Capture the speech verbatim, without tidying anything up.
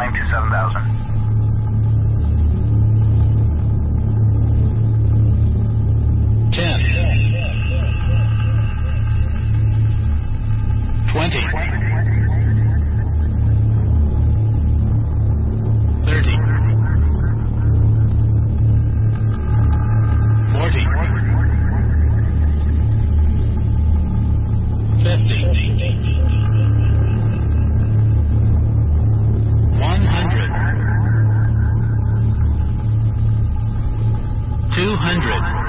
climb to seven thousand. ten. twenty. thirty. forty. fifty. one hundred. two hundred.